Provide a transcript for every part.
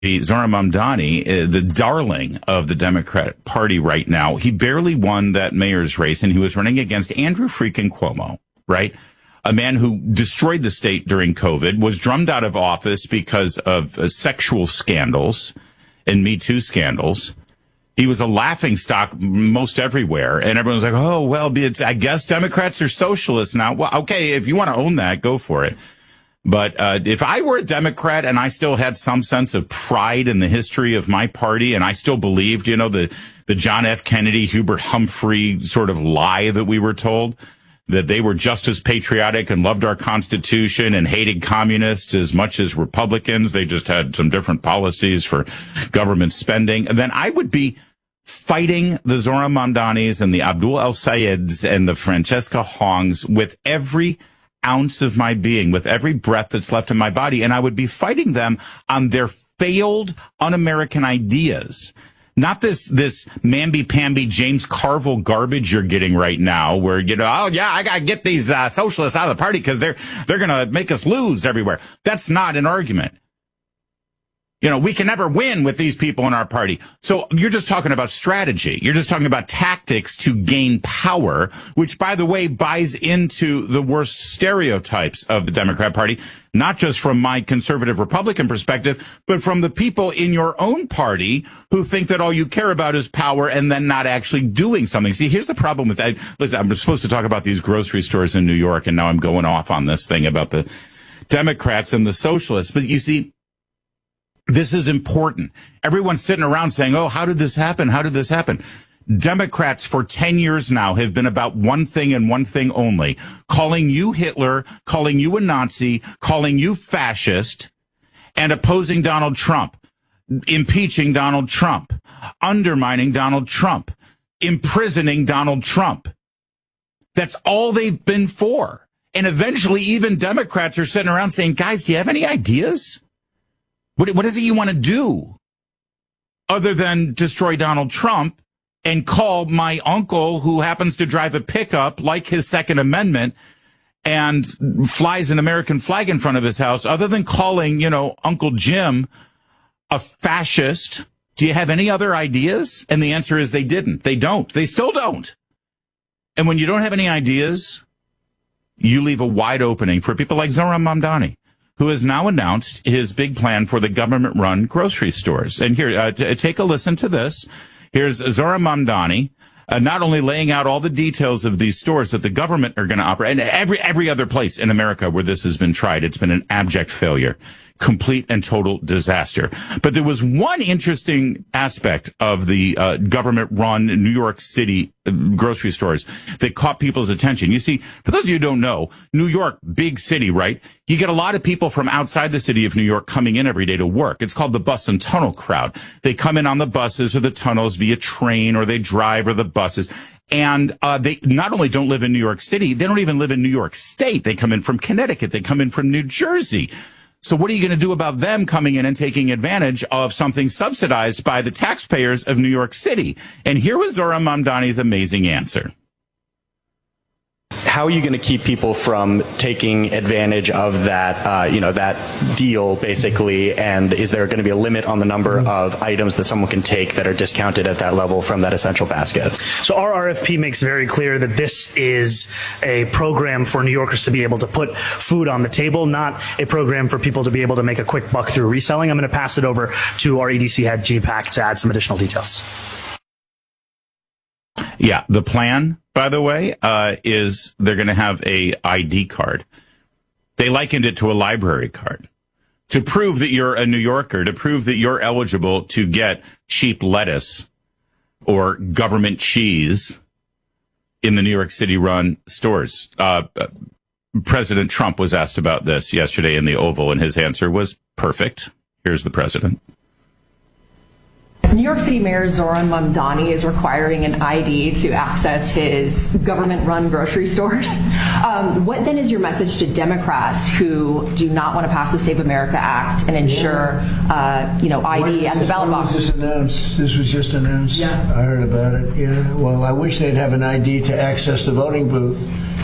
Zohran Mamdani, the darling of the Democratic Party right now, he barely won that mayor's race, and he was running against Andrew freaking Cuomo, right? A man who destroyed the state during COVID, was drummed out of office because of sexual scandals and Me Too scandals. He was a laughingstock most everywhere, and everyone's like, oh, well, I guess Democrats are socialists now. Well, okay, if you want to own that, go for it. But if I were a Democrat and I still had some sense of pride in the history of my party, and I still believed, the John F. Kennedy, Hubert Humphrey sort of lie that we were told, that they were just as patriotic and loved our Constitution and hated communists as much as Republicans, they just had some different policies for government spending, then I would be fighting the Zohran Mamdanis and the Abdul El-Sayeds and the Francesca Hongs with every ounce of my being, with every breath that's left in my body, and I would be fighting them on their failed, un-American ideas. Not this mamby-pamby James Carville garbage you're getting right now, where, oh yeah, I gotta get these socialists out of the party because they're gonna make us lose everywhere. That's not an argument. We can never win with these people in our party. So you're just talking about strategy. You're just talking about tactics to gain power, which, by the way, buys into the worst stereotypes of the Democrat Party, not just from my conservative Republican perspective, but from the people in your own party who think that all you care about is power and then not actually doing something. See, here's the problem with that. Listen, I'm supposed to talk about these grocery stores in New York, and now I'm going off on this thing about the Democrats and the socialists. But you see, this is important. Everyone's sitting around saying, oh, how did this happen? How did this happen? Democrats for 10 years now have been about one thing and one thing only: calling you Hitler, calling you a Nazi, calling you fascist, and opposing Donald Trump, impeaching Donald Trump, undermining Donald Trump, imprisoning Donald Trump. That's all they've been for. And eventually even Democrats are sitting around saying, guys, do you have any ideas? What is it you want to do other than destroy Donald Trump and call my uncle, who happens to drive a pickup, like his Second Amendment, and flies an American flag in front of his house, other than calling, Uncle Jim a fascist? Do you have any other ideas? And the answer is they didn't. They don't. They still don't. And when you don't have any ideas, you leave a wide opening for people like Zohran Mamdani, who has now announced his big plan for the government-run grocery stores. And here, take a listen to this. Here's Zohran Mamdani, not only laying out all the details of these stores that the government are going to operate, and every other place in America where this has been tried, it's been an abject failure, complete and total disaster. But there was one interesting aspect of the government-run New York City grocery stores that caught people's attention. You see, for those of you who don't know, New York, big city, right? You get a lot of people from outside the city of New York coming in every day to work. It's called the bus and tunnel crowd. They come in on the buses or the tunnels via train, or they drive, or the buses. And they not only don't live in New York City, they don't even live in New York State. They come in from Connecticut. They come in from New Jersey. So what are you going to do about them coming in and taking advantage of something subsidized by the taxpayers of New York City? And here was Zohran Mamdani's amazing answer. How are you going to keep people from taking advantage of that, that deal, basically? And is there going to be a limit on the number of items that someone can take that are discounted at that level from that essential basket? So our RFP makes very clear that this is a program for New Yorkers to be able to put food on the table, not a program for people to be able to make a quick buck through reselling. I'm going to pass it over to our EDC head, Gene Pack, to add some additional details. Yeah, the plan, by the way, is they're going to have a ID card. They likened it to a library card to prove that you're a New Yorker, to prove that you're eligible to get cheap lettuce or government cheese in the New York City run stores. President Trump was asked about this yesterday in the Oval, and his answer was perfect. Here's the president. New York City Mayor Zohran Mamdani is requiring an ID to access his government-run grocery stores. What then is your message to Democrats who do not want to pass the Save America Act and ensure, ID at the ballot box? This was just announced. Yeah. I heard about it. Yeah. Well, I wish they'd have an ID to access the voting booth.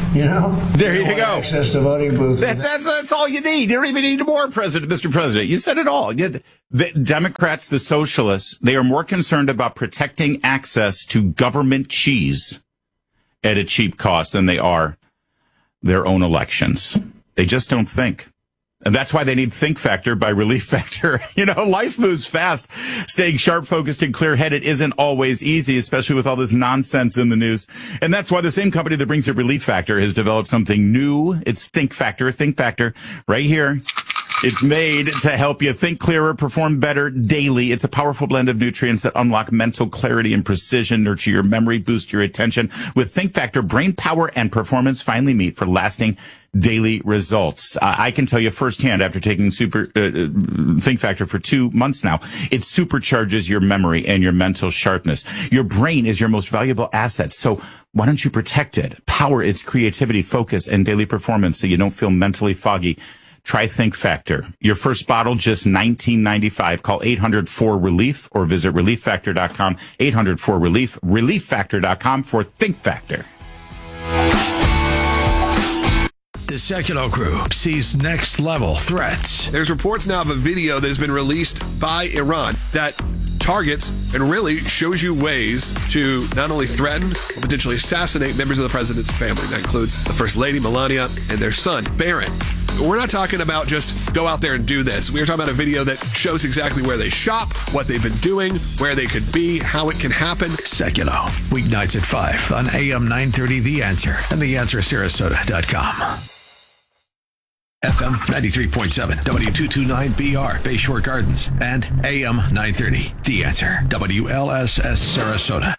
You know? There you want go. Access to voting booths. That's all you need. You don't even need more, Mr. President. You said it all. The Democrats, the socialists, they are more concerned about protecting access to government cheese at a cheap cost than they are their own elections. They just don't think. And that's why they need Think Factor by Relief Factor. Life moves fast. Staying sharp, focused, and clear-headed isn't always easy, especially with all this nonsense in the news. And that's why the same company that brings you Relief Factor has developed something new. It's Think Factor. Think Factor right here. It's made to help you think clearer, perform better daily. It's a powerful blend of nutrients that unlock mental clarity and precision, nurture your memory, boost your attention. With Think Factor, brain power and performance finally meet for lasting daily results. I can tell you firsthand after taking Think Factor for 2 months now, it supercharges your memory and your mental sharpness. Your brain is your most valuable asset. So why don't you protect it? Power its creativity, focus, and daily performance so you don't feel mentally foggy. Try Think Factor. Your first bottle, just $19.95. Call 800-4RELIEF or visit ReliefFactor.com. 800-4RELIEF. ReliefFactor.com for Think Factor. The Secular Crew sees next-level threats. There's reports now of a video that has been released by Iran that targets and really shows you ways to not only threaten, but potentially assassinate members of the president's family. That includes the First Lady, Melania, and their son, Barron. We're not talking about just go out there and do this. We're talking about a video that shows exactly where they shop, what they've been doing, where they could be, how it can happen. Secular, weeknights at 5 on AM 930 The Answer and TheAnswerSarasota.com. FM 93.7, W229BR, Bayshore Gardens, and AM 930, The Answer, WLSS Sarasota.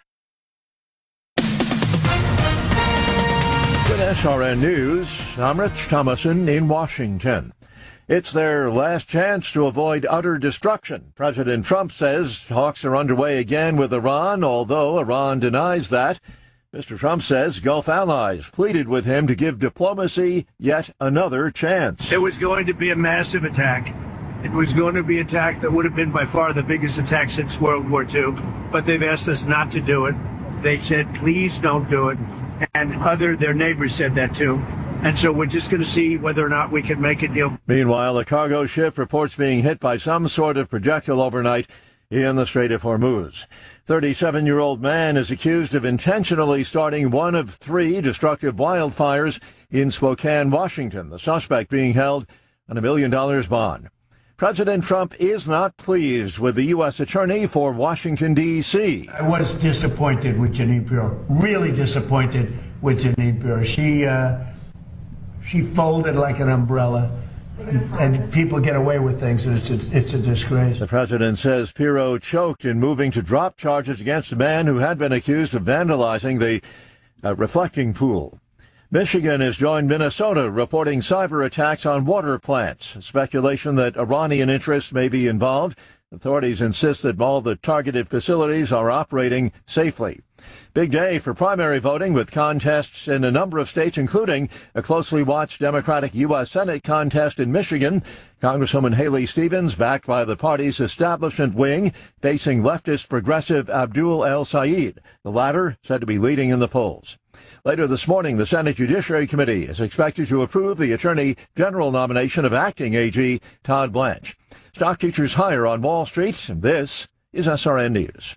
With SRN News, I'm Rich Thomason in Washington. It's their last chance to avoid utter destruction. President Trump says talks are underway again with Iran, although Iran denies that. Mr. Trump says Gulf allies pleaded with him to give diplomacy yet another chance. It was going to be a massive attack. It was going to be an attack that would have been by far the biggest attack since World War II. But they've asked us not to do it. They said, please don't do it. And their neighbors said that too. And so we're just going to see whether or not we can make a deal. Meanwhile, a cargo ship reports being hit by some sort of projectile overnight in the Strait of Hormuz. 37-year-old man is accused of intentionally starting one of 3 destructive wildfires in Spokane, Washington. The suspect being held on $1 million bond. President Trump is not pleased with the U.S. Attorney for Washington, D.C. I was disappointed with Jeanine Pirro, really disappointed with Jeanine Pirro. She folded like an umbrella. And people get away with things, and it's a disgrace. The president says Pirro choked in moving to drop charges against a man who had been accused of vandalizing the reflecting pool. Michigan has joined Minnesota reporting cyber attacks on water plants. Speculation that Iranian interests may be involved. Authorities insist that all the targeted facilities are operating safely. Big day for primary voting with contests in a number of states, including a closely watched Democratic U.S. Senate contest in Michigan. Congresswoman Haley Stevens, backed by the party's establishment wing, facing leftist progressive Abdul El-Sayed. The latter said to be leading in the polls. Later this morning, the Senate Judiciary Committee is expected to approve the Attorney General nomination of acting AG Todd Blanche. Stock futures higher on Wall Street, and this is SRN News.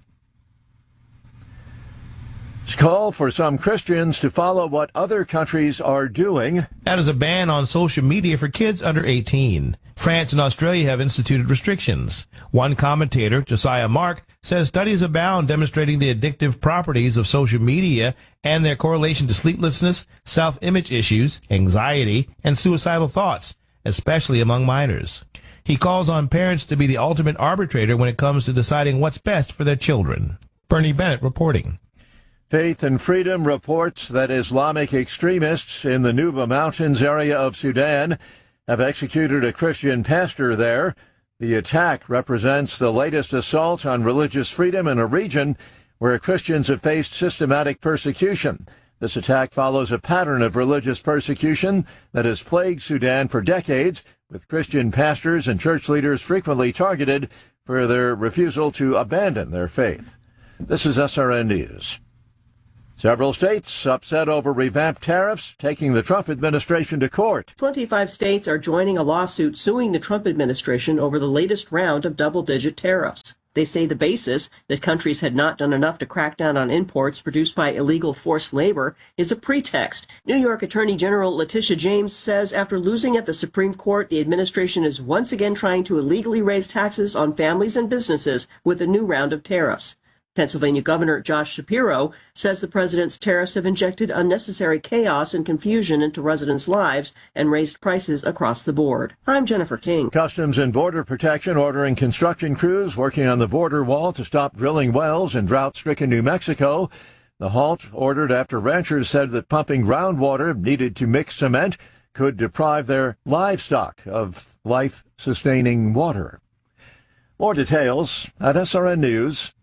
It's a call for some Christians to follow what other countries are doing. That is a ban on social media for kids under 18. France and Australia have instituted restrictions. One commentator, Josiah Mark, says studies abound demonstrating the addictive properties of social media and their correlation to sleeplessness, self-image issues, anxiety, and suicidal thoughts, especially among minors. He calls on parents to be the ultimate arbitrator when it comes to deciding what's best for their children. Bernie Bennett reporting. Faith and Freedom reports that Islamic extremists in the Nuba Mountains area of Sudan have executed a Christian pastor there. The attack represents the latest assault on religious freedom in a region where Christians have faced systematic persecution. This attack follows a pattern of religious persecution that has plagued Sudan for decades, with Christian pastors and church leaders frequently targeted for their refusal to abandon their faith. This is SRN News. Several states upset over revamped tariffs, taking the Trump administration to court. 25 states are joining a lawsuit suing the Trump administration over the latest round of double-digit tariffs. They say the basis, that countries had not done enough to crack down on imports produced by illegal forced labor, is a pretext. New York Attorney General Letitia James says after losing at the Supreme Court, the administration is once again trying to illegally raise taxes on families and businesses with a new round of tariffs. Pennsylvania Governor Josh Shapiro says the president's tariffs have injected unnecessary chaos and confusion into residents' lives and raised prices across the board. I'm Jennifer King. Customs and Border Protection ordering construction crews working on the border wall to stop drilling wells in drought-stricken New Mexico. The halt ordered after ranchers said that pumping groundwater needed to mix cement could deprive their livestock of life-sustaining water. More details at SRNnews.com.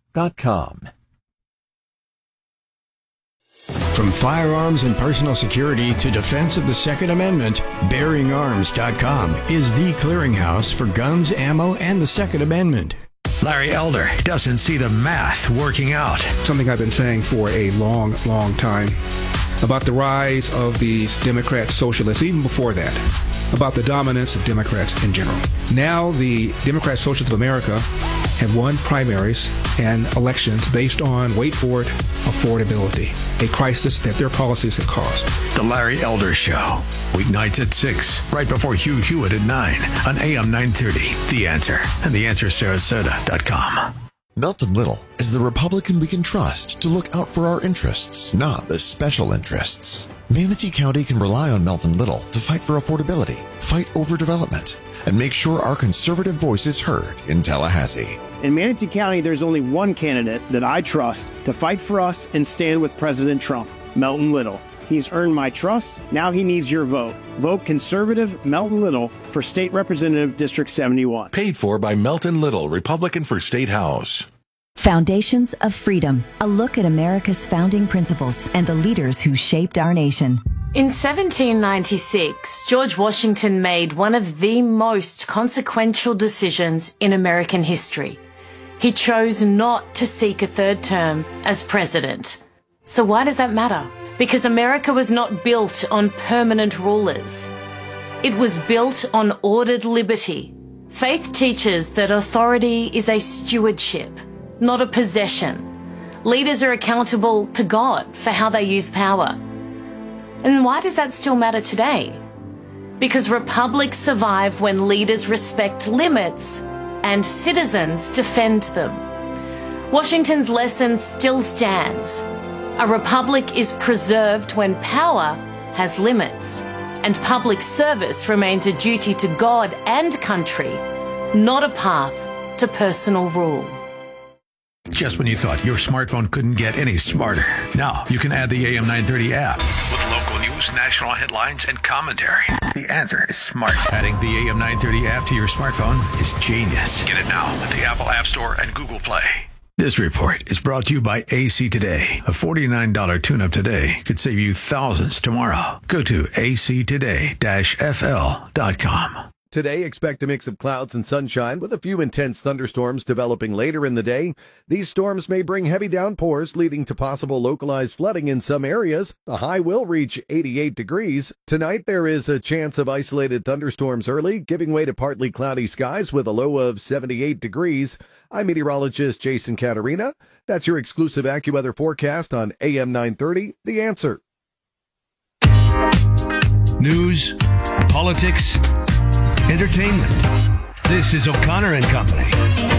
From firearms and personal security to defense of the Second Amendment, BearingArms.com is the clearinghouse for guns, ammo, and the Second Amendment. Larry Elder doesn't see the math working out. Something I've been saying for a long time about the rise of these Democrat socialists, even before that, about the dominance of Democrats in general. Now the Democrat Socialists of America have won primaries and elections based on, wait for it, affordability, a crisis that their policies have caused. The Larry Elder Show, weeknights at 6, right before Hugh Hewitt at 9 on AM 930. The Answer and theanswersarasota.com. Melton Little is the Republican we can trust to look out for our interests, not the special interests. Manatee County can rely on Melton Little to fight for affordability, fight overdevelopment, and make sure our conservative voice is heard in Tallahassee. In Manatee County, there's only one candidate that I trust to fight for us and stand with President Trump, Melton Little. He's earned my trust. Now he needs your vote. Vote conservative Melton Little for State Representative District 71. Paid for by Melton Little, Republican for State House. Foundations of Freedom, a look at America's founding principles and the leaders who shaped our nation. In 1796, George Washington made one of the most consequential decisions in American history. He chose not to seek a third term as president. So why does that matter? Because America was not built on permanent rulers. It was built on ordered liberty. Faith teaches that authority is a stewardship, not a possession. Leaders are accountable to God for how they use power. And why does that still matter today? Because republics survive when leaders respect limits and citizens defend them. Washington's lesson still stands. A republic is preserved when power has limits, and public service remains a duty to God and country, not a path to personal rule. Just when you thought your smartphone couldn't get any smarter, now you can add the AM 930 app with local news, national headlines, and commentary. The Answer is smart. Adding the AM 930 app to your smartphone is genius. Get it now at the Apple App Store and Google Play. This report is brought to you by AC Today. A $49 tune-up today could save you thousands tomorrow. Go to actoday-fl.com. Today, expect a mix of clouds and sunshine with a few intense thunderstorms developing later in the day. These storms may bring heavy downpours, leading to possible localized flooding in some areas. The high will reach 88 degrees. Tonight, there is a chance of isolated thunderstorms early, giving way to partly cloudy skies with a low of 78 degrees. I'm meteorologist Jason Caterina. That's your exclusive AccuWeather forecast on AM 930, The Answer. News, politics, entertainment. This is O'Connor and Company.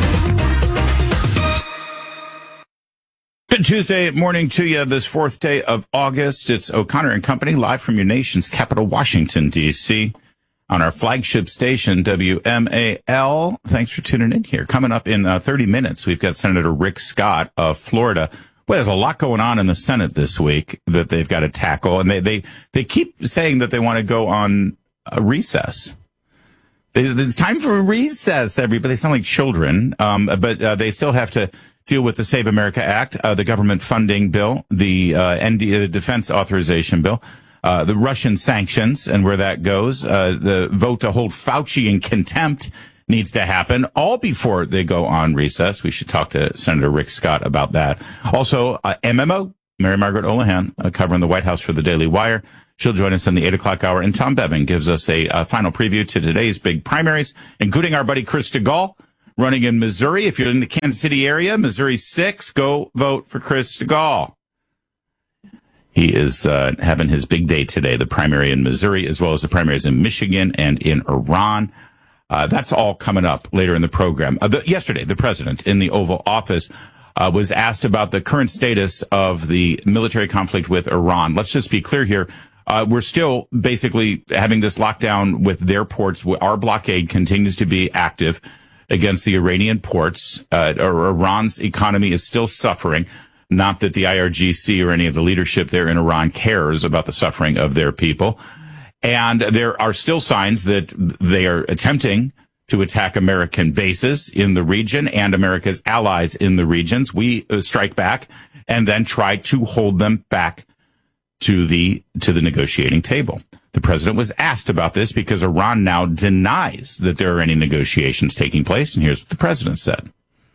Good Tuesday morning to you, this fourth day of August. It's O'Connor and Company, live from your nation's capital, Washington, D.C., on our flagship station, WMAL. Thanks for tuning in here. Coming up in 30 minutes, we've got Senator Rick Scott of Florida. Well, there's a lot going on in the Senate this week that they've got to tackle, and they keep saying that they want to go on a recess. It's time for recess, everybody. They sound like children, but they still have to deal with the Save America Act, the government funding bill, the defense authorization bill, the Russian sanctions and where that goes, the vote to hold Fauci in contempt needs to happen, all before they go on recess. We should talk to Senator Rick Scott about that. Also, MMO, Mary Margaret Olohan, covering the White House for the Daily Wire. She'll join us in the 8 o'clock hour. And Tom Bevan gives us a final preview to today's big primaries, including our buddy Chris DeGaulle running in Missouri. If you're in the Kansas City area, Missouri 6, go vote for Chris DeGaulle. He is having his big day today, the primary in Missouri, as well as the primaries in Michigan and in Iran. That's all coming up later in the program. Yesterday, the president in the Oval Office was asked about the current status of the military conflict with Iran. Let's just be clear here. We're still basically having this lockdown with their ports. Our blockade continues to be active against the Iranian ports. Iran's economy is still suffering. Not that the IRGC or any of the leadership there in Iran cares about the suffering of their people. And there are still signs that they are attempting to attack American bases in the region and America's allies in the regions. We strike back and then try to hold them back to the negotiating table. The president was asked about this because Iran now denies that there are any negotiations taking place. And here's what the president said.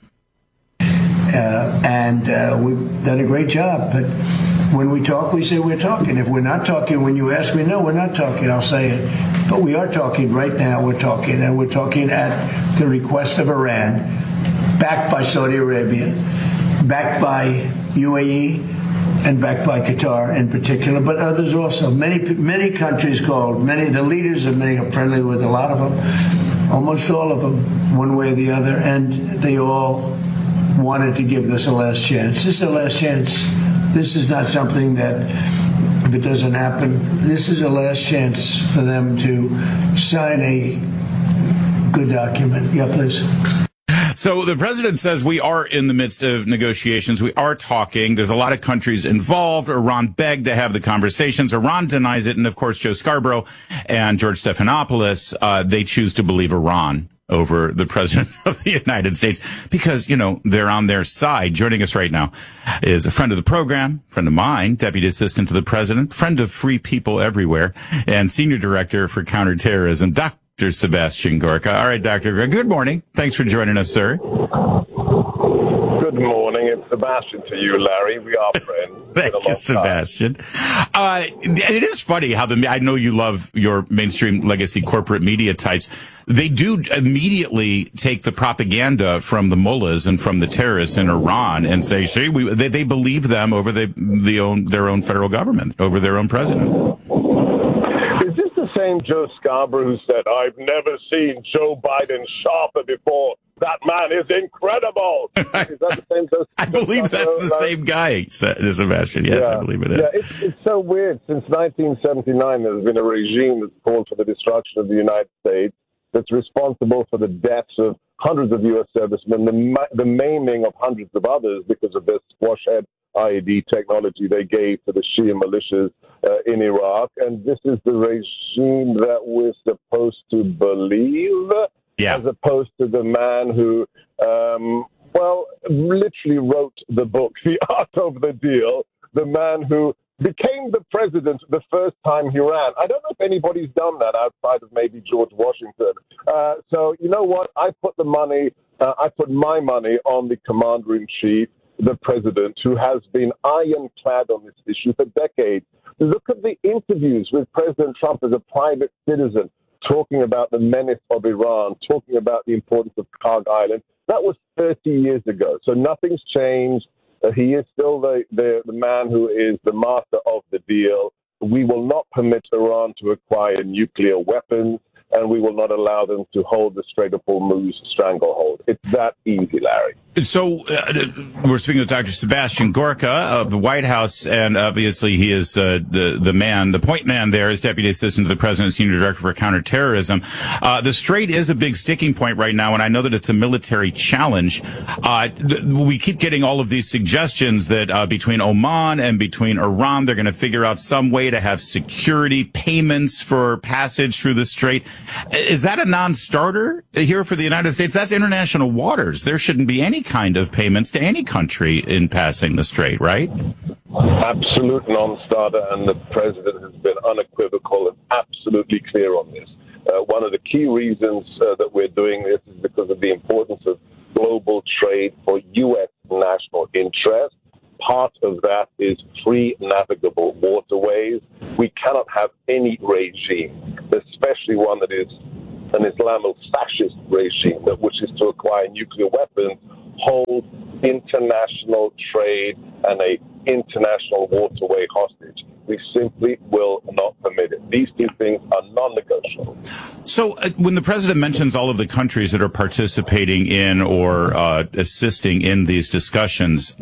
We've done a great job. But when we talk, we say we're talking. If we're not talking, when you ask me, no, we're not talking, I'll say it. But we are talking right now. We're talking, and we're talking at the request of Iran, backed by Saudi Arabia, backed by UAE, and backed by Qatar in particular, but others also. Many countries called. The leaders of many are friendly with a lot of them, almost all of them, one way or the other, and they all wanted to give this a last chance. This is a last chance. This is not something that, if it doesn't happen, this is a last chance for them to sign a good document. Yeah, please. So the president says we are in the midst of negotiations. We are talking. There's a lot of countries involved. Iran begged to have the conversations. Iran denies it. And of course, Joe Scarborough and George Stephanopoulos, they choose to believe Iran over the president of the United States because, they're on their side. Joining us right now is a friend of the program, friend of mine, Deputy Assistant to the President, friend of free people everywhere, and Senior Director for Counterterrorism, Dr. Sebastian Gorka. All right, Dr. Gorka, good morning. Thanks for joining us, sir. Good morning. It's Sebastian to you, Larry. We are friends. Thank you, Sebastian. It is funny how I know you love your mainstream legacy corporate media types. They do immediately take the propaganda from the mullahs and from the terrorists in Iran and say, see, they believe them over their own federal government, over their own president. Is this the same Joe Scarborough who said, I've never seen Joe Biden sharper before? That man is incredible. Is that the same Joe Scarborough? I believe that's the same guy, Sebastian. Yes, yeah. I believe it is. Yeah, it's so weird. Since 1979, there's been a regime that's called for the destruction of the United States, that's responsible for the deaths of hundreds of U.S. servicemen, the maiming of hundreds of others because of their squash-head IED technology they gave to the Shia militias in Iraq. And this is the regime that we're supposed to believe, as opposed to the man who, literally wrote the book, The Art of the Deal, the man who became the president the first time he ran. I don't know if anybody's done that outside of maybe George Washington. So you know what? I put my money on the commander-in-chief, the president, who has been ironclad on this issue for decades. Look at the interviews with President Trump as a private citizen, talking about the menace of Iran, talking about the importance of Karg Island. That was 30 years ago. So nothing's changed. He is still the man who is the master of the deal. We will not permit Iran to acquire nuclear weapons, and we will not allow them to hold the Strait of Hormuz stranglehold. It's that easy, Larry. So we're speaking with Dr. Sebastian Gorka of the White House, and obviously he is the man, the point man there is Deputy Assistant to the President, Senior Director for Counterterrorism. The Strait is a big sticking point right now, and I know that it's a military challenge. We keep getting all of these suggestions that between Oman and between Iran, they're going to figure out some way to have security payments for passage through the Strait. Is that a non-starter here for the United States? That's international waters. There shouldn't be any kind of payments to any country in passing the Strait, right? Absolute non-starter, and the president has been unequivocal and absolutely clear on this. One of the key reasons that we're doing this is because of the importance of global trade for U.S. national interest. part of that is free navigable waterways. We cannot have any regime, especially one that is an Islamo-fascist regime that wishes to acquire nuclear weapons, hold international trade and an international waterway hostage. We simply will not permit it. These two things are non-negotiable. So when the president mentions all of the countries that are participating in or assisting in these discussions,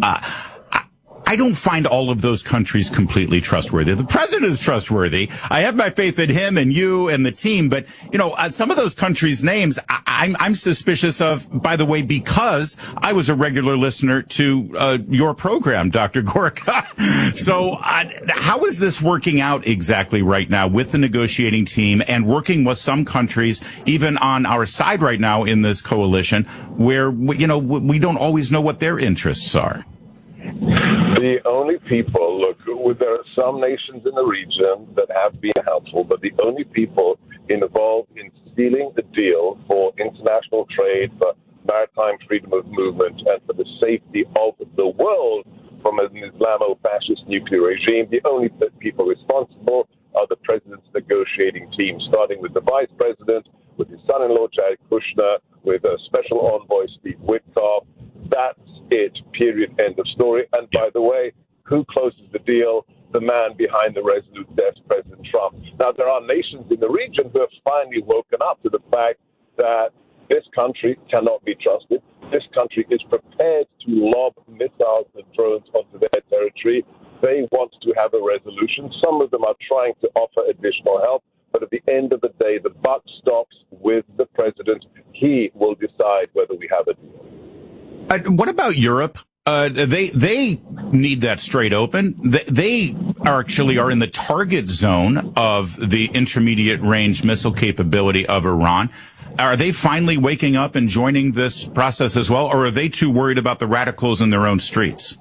I don't find all of those countries completely trustworthy. The president is trustworthy. I have my faith in him and you and the team, but some of those countries' names I'm suspicious of, by the way, because I was a regular listener to your program, Dr. Gorka. So how is this working out exactly right now with the negotiating team and working with some countries, even on our side right now in this coalition, where we don't always know what their interests are? The only people, look, there are some nations in the region that have been helpful, but the only people involved in sealing the deal for international trade, for maritime freedom of movement, and for the safety of the world from an Islamo-fascist nuclear regime, the only people responsible are the president's negotiating team, starting with the vice president, with his son-in-law, Jared Kushner, with a special envoy, Steve Witkoff. That's it, period, end of story. And by the way, who closes the deal? The man behind the resolute desk, President Trump. Now, there are nations in the region who have finally woken up to the fact that this country cannot be trusted. This country is prepared to lob missiles and drones onto their territory. They want to have a resolution. Some of them are trying to offer additional help. But at the end of the day, the buck stops with the president. He will decide whether we have a deal. What about Europe? They need that straight open. They are in the target zone of the intermediate range missile capability of Iran. Are they finally waking up and joining this process as well, or are they too worried about the radicals in their own streets?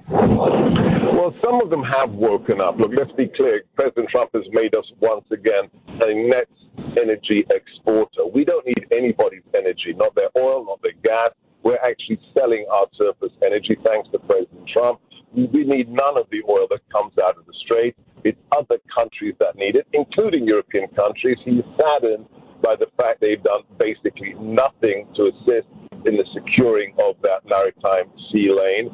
Well, some of them have woken up. Look, let's be clear. President Trump has made us once again a net energy exporter. We don't need anybody's energy, not their oil, not their gas. We're actually selling our surplus energy thanks to President Trump. We need none of the oil that comes out of the Strait. It's other countries that need it, including European countries. He's saddened by the fact they've done basically nothing to assist in the securing of that maritime sea lane.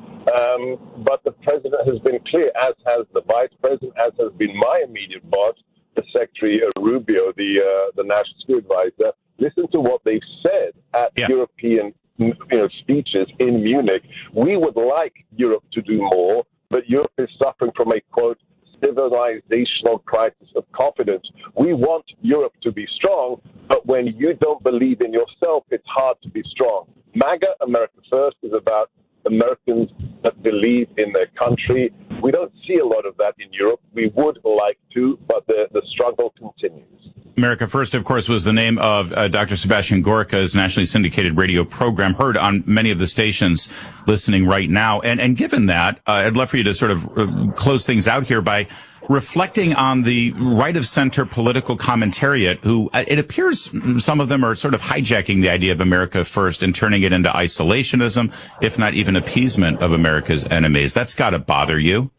But the president has been clear, as has the vice president, as has been my immediate boss, the Secretary Rubio, the national security advisor. Listen to what they've said at European speeches in Munich. We would like Europe to do more, but Europe is suffering from a, quote, civilizational crisis of confidence. We want Europe to be strong, but when you don't believe in yourself, it's hard to be strong. MAGA, America First, is about Americans that believe in their country. We don't see a lot of that in Europe. We would like to, but the struggle continues. America First, of course, was the name of Dr. Sebastian Gorka's nationally syndicated radio program, heard on many of the stations listening right now. And given that, I'd love for you to sort of close things out here by reflecting on the right-of-center political commentariat, who it appears some of them are sort of hijacking the idea of America First and turning it into isolationism, if not even appeasement of America's enemies. That's got to bother you.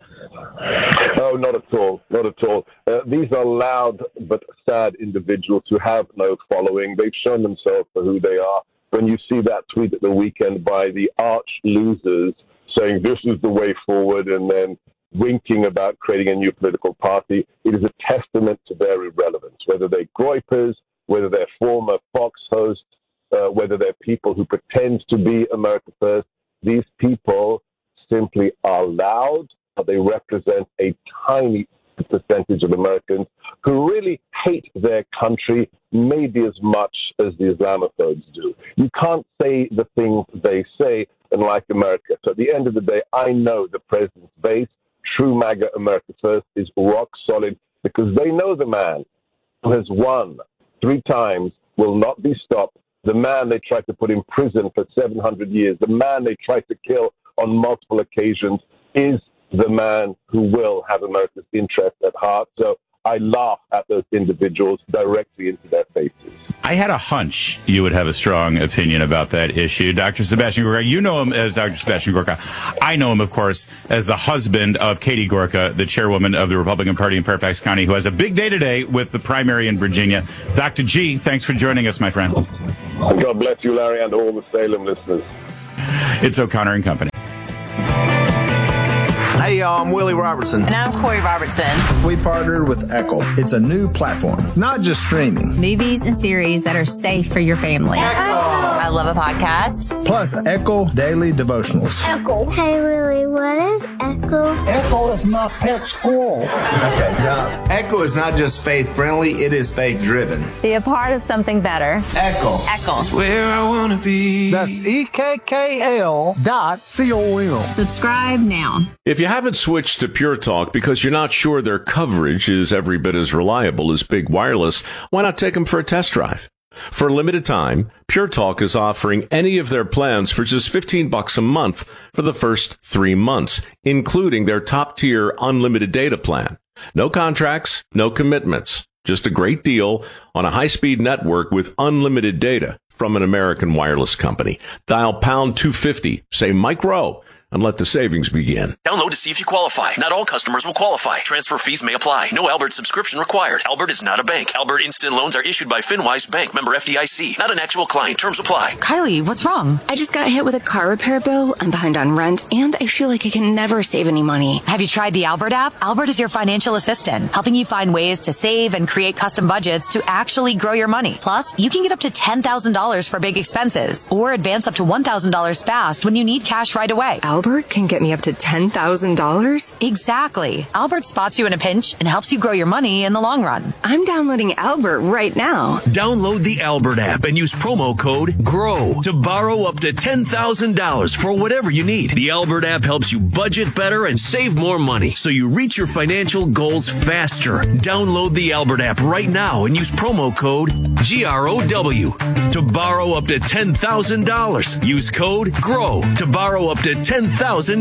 Oh, not at all. Not at all. These are loud but sad individuals who have no following. They've shown themselves for who they are. When you see that tweet at the weekend by the arch losers saying this is the way forward and then winking about creating a new political party, it is a testament to their irrelevance, whether they're Groypers, whether they're former Fox hosts, whether they're people who pretend to be America First. These people simply are loud, but they represent a tiny percentage of Americans who really hate their country maybe as much as the Islamophobes do. You can't say the things they say and like America. So at the end of the day, I know the president's base, true MAGA America First, is rock solid because they know the man who has won 3 times will not be stopped. The man they tried to put in prison for 700 years, the man they tried to kill on multiple occasions is the man who will have America's interest at heart. So I laugh at those individuals directly into their faces. I had a hunch you would have a strong opinion about that issue. Dr. Sebastian Gorka, you know him as Dr. Sebastian Gorka. I know him, of course, as the husband of Katie Gorka, the chairwoman of the Republican Party in Fairfax County, who has a big day today with the primary in Virginia. Dr. G, thanks for joining us, my friend. God bless you, Larry, and all the Salem listeners. It's O'Connor and Company. Hey, y'all, I'm Willie Robertson. And I'm Corey Robertson. We partnered with Echo. It's a new platform, not just streaming. Movies and series that are safe for your family. Echo. I love a podcast. Plus, Echo Daily Devotionals. Echo. Hey, Willie, what is Echo? Echo is my pet squirrel. Okay, now, Echo is not just faith-friendly, it is faith-driven. Be a part of something better. Echo. Echo. It's where I want to be. That's EKKL.com. Subscribe now. If you haven't switched to Pure Talk because you're not sure their coverage is every bit as reliable as Big Wireless, why not take them for a test drive? For a limited time, Pure Talk is offering any of their plans for just $15 a month for the first 3 months, including their top-tier unlimited data plan. No contracts, no commitments, just a great deal on a high-speed network with unlimited data from an American wireless company. Dial pound 250, say Mike Rowe, and let the savings begin. Download to see if you qualify. Not all customers will qualify. Transfer fees may apply. No Albert subscription required. Albert is not a bank. Albert Instant Loans are issued by FinWise Bank, member FDIC. Not an actual client. Terms apply. Kylie, what's wrong? I just got hit with a car repair bill. I'm behind on rent, and I feel like I can never save any money. Have you tried the Albert app? Albert is your financial assistant, helping you find ways to save and create custom budgets to actually grow your money. Plus, you can get up to $10,000 for big expenses or advance up to $1,000 fast when you need cash right away. Albert can get me up to $10,000? Exactly. Albert spots you in a pinch and helps you grow your money in the long run. I'm downloading Albert right now. Download the Albert app and use promo code GROW to borrow up to $10,000 for whatever you need. The Albert app helps you budget better and save more money so you reach your financial goals faster. Download the Albert app right now and use promo code GROW to borrow up to $10,000. Use code GROW to borrow up to $10,000.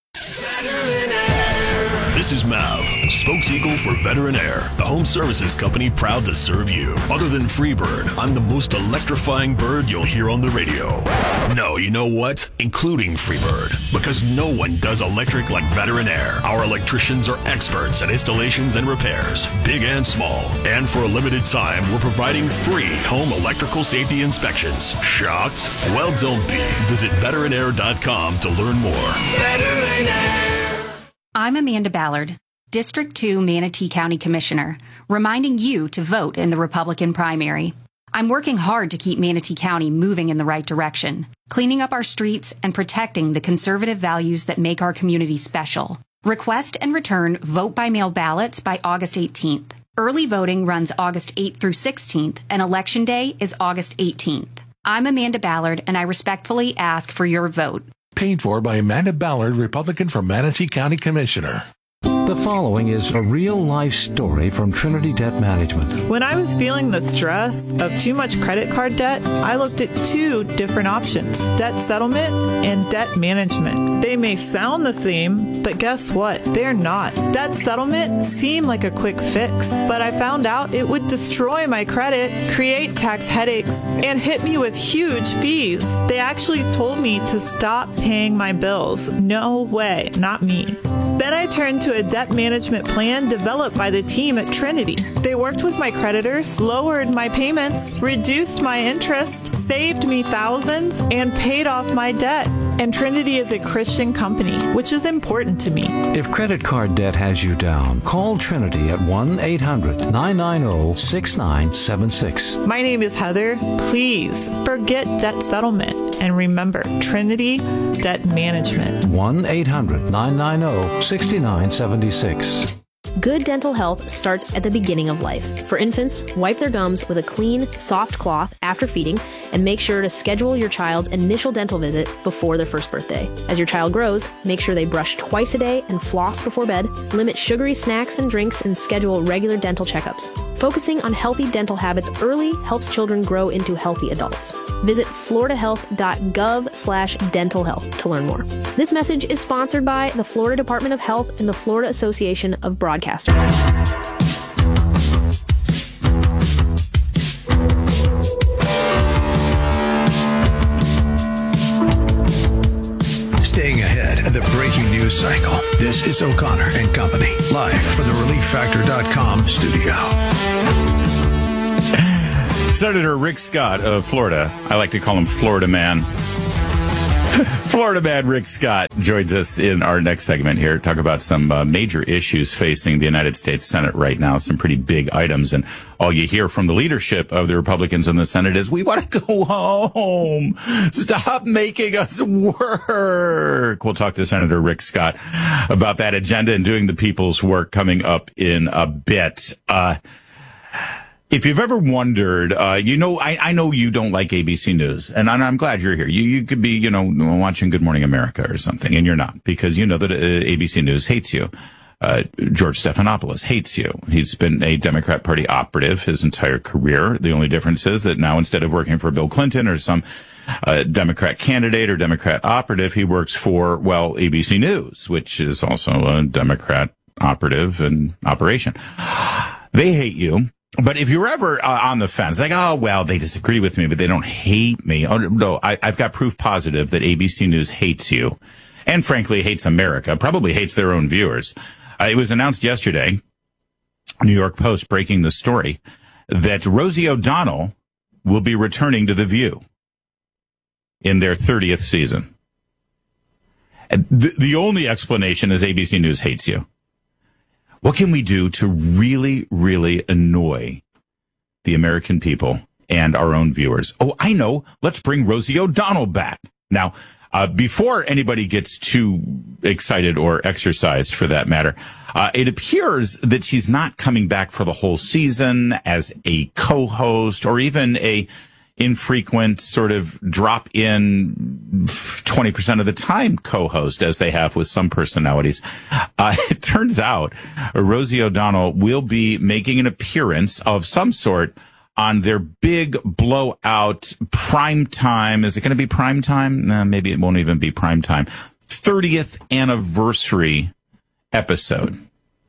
This is Mav, spokes-eagle for Veteran Air, the home services company proud to serve you. Other than Freebird, I'm the most electrifying bird you'll hear on the radio. No, you know what? Including Freebird, because no one does electric like Veteran Air. Our electricians are experts at installations and repairs, big and small. And for a limited time, we're providing free home electrical safety inspections. Shocked? Well, don't be. Visit veteranair.com to learn more. Veteran Air. I'm Amanda Ballard, District 2 Manatee County Commissioner, reminding you to vote in the Republican primary. I'm working hard to keep Manatee County moving in the right direction, cleaning up our streets and protecting the conservative values that make our community special. Request and return vote-by-mail ballots by August 18th. Early voting runs August 8th through 16th, and Election Day is August 18th. I'm Amanda Ballard, and I respectfully ask for your vote. Paid for by Amanda Ballard, Republican for Manatee County Commissioner. The following is a real-life story from Trinity Debt Management. When I was feeling the stress of too much credit card debt, I looked at two different options, debt settlement and debt management. They may sound the same, but guess what? They're not. Debt settlement seemed like a quick fix, but I found out it would destroy my credit, create tax headaches, and hit me with huge fees. They actually told me to stop paying my bills. No way, not me. Then I turned to a debt management plan developed by the team at Trinity. They worked with my creditors, lowered my payments, reduced my interest, saved me thousands, and paid off my debt. And Trinity is a Christian company, which is important to me. If credit card debt has you down, call Trinity at 1-800-990-6976. My name is Heather. Please forget debt settlement and remember Trinity Debt Management. 1-800-990-6976. Good dental health starts at the beginning of life. For infants, wipe their gums with a clean, soft cloth after feeding, and make sure to schedule your child's initial dental visit before their first birthday. As your child grows, make sure they brush twice a day and floss before bed, limit sugary snacks and drinks, and schedule regular dental checkups. Focusing on healthy dental habits early helps children grow into healthy adults. Visit floridahealth.gov/dental health to learn more. This message is sponsored by the Florida Department of Health and the Florida Association of Broadcasters. Staying ahead of the breaking news cycle. This is O'Connor and Company, live from the ReliefFactor.com studio. Senator Rick Scott of Florida, I like to call him Florida Man. Florida Man Rick Scott joins us in our next segment here to talk about some major issues facing the United States Senate right now, some pretty big items. And all you hear from the leadership of the Republicans in the Senate is, we want to go home. Stop making us work. We'll talk to Senator Rick Scott about that agenda and doing the people's work coming up in a bit. If you've ever wondered, I know you don't like ABC News, and I'm glad you're here. You could be, watching Good Morning America or something, and you're not, because you know that ABC News hates you. George Stephanopoulos hates you. He's been a Democrat Party operative his entire career. The only difference is that now, instead of working for Bill Clinton or some Democrat candidate or Democrat operative, he works for, ABC News, which is also a Democrat operative and operation. They hate you. But if you're ever on the fence, like, they disagree with me, but they don't hate me. Oh, no, I've got proof positive that ABC News hates you and, frankly, hates America, probably hates their own viewers. It was announced yesterday, New York Post breaking the story, that Rosie O'Donnell will be returning to The View in their 30th season. And the only explanation is ABC News hates you. What can we do to really, really annoy the American people and our own viewers? Oh, I know. Let's bring Rosie O'Donnell back. Now, before anybody gets too excited or exercised for that matter, it appears that she's not coming back for the whole season as a co-host or even a infrequent sort of drop in 20% of the time co-host, as they have with some personalities. It turns out Rosie O'Donnell will be making an appearance of some sort on their big blowout prime time. Is it going to be prime time? Maybe it won't even be prime time. 30th anniversary episode.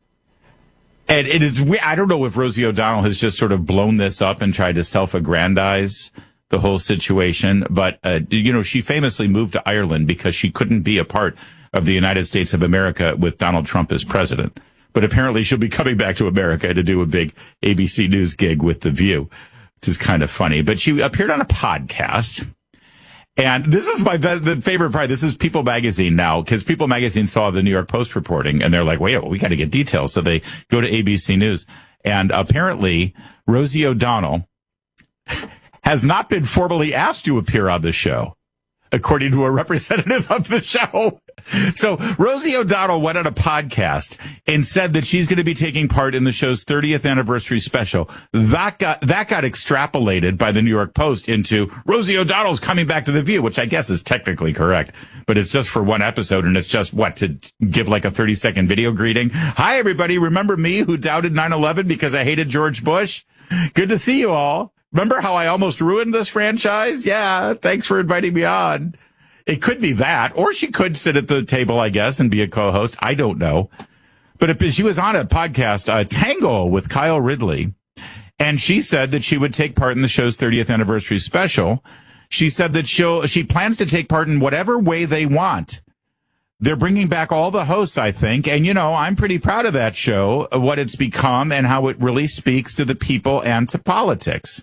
And it is, I don't know if Rosie O'Donnell has just sort of blown this up and tried to self-aggrandize the whole situation. But, she famously moved to Ireland because she couldn't be a part of the United States of America with Donald Trump as president. But apparently she'll be coming back to America to do a big ABC News gig with The View, which is kind of funny. But she appeared on a podcast. And this is the favorite part. This is People Magazine now, because People Magazine saw the New York Post reporting, and they're like, wait, we got to get details. So they go to ABC News. And apparently, Rosie O'Donnell has not been formally asked to appear on the show, according to a representative of the show. So Rosie O'Donnell went on a podcast and said that she's going to be taking part in the show's 30th anniversary special. That got extrapolated by the New York Post into Rosie O'Donnell's coming back to The View, which I guess is technically correct, but it's just for one episode, and it's just to give like a 30-second video greeting. Hi, everybody. Remember me who doubted 9/11 because I hated George Bush? Good to see you all. Remember how I almost ruined this franchise? Yeah, thanks for inviting me on. It could be that, or she could sit at the table, I guess, and be a co-host. I don't know. But she was on a podcast, Tangle with Kyle Ridley, and she said that she would take part in the show's 30th anniversary special. She said that she plans to take part in whatever way they want. They're bringing back all the hosts, I think, and, I'm pretty proud of that show, what it's become and how it really speaks to the people and to politics.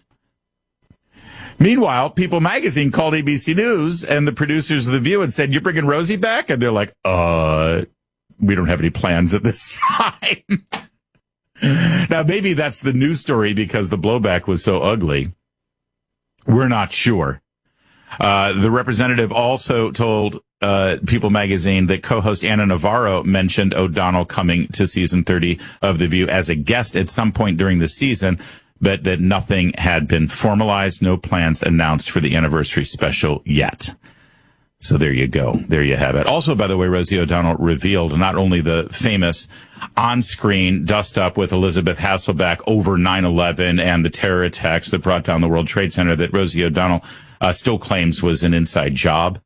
Meanwhile, People Magazine called ABC News and the producers of The View and said, you're bringing Rosie back? And they're like, we don't have any plans at this time. Now, maybe that's the news story because the blowback was so ugly. We're not sure. The representative also told People Magazine that co-host Anna Navarro mentioned O'Donnell coming to season 30 of The View as a guest at some point during the season, but that nothing had been formalized, no plans announced for the anniversary special yet. So there you go. There you have it. Also, by the way, Rosie O'Donnell revealed not only the famous on-screen dust-up with Elizabeth Hasselbeck over 9/11 and the terror attacks that brought down the World Trade Center that Rosie O'Donnell still claims was an inside job.